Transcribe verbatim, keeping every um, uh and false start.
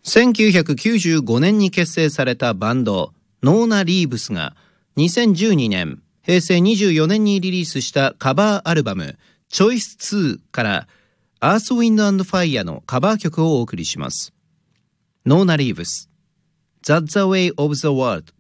せんきゅうひゃくきゅうじゅうごねんに結成されたバンドノーナ・リーブスがにせんじゅうにねんへいせいにじゅうよねんにリリースしたカバーアルバムチョイスツーからアース・ウィンド・アンド・ファイアのカバー曲をお送りします。ノーナ・リーブス That's the way of the world